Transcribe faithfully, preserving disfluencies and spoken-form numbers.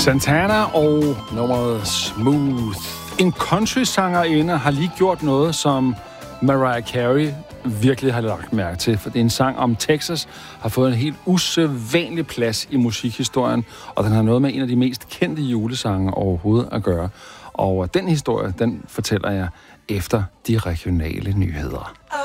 Santana og nummeret Smooth. En country-sangerinde har lige gjort noget, som Mariah Carey virkelig har lagt mærke til. For det er en sang om Texas, har fået en helt usædvanlig plads i musikhistorien, og den har noget med en af de mest kendte julesange overhovedet at gøre. Og den historie, den fortæller jeg efter de regionale nyheder.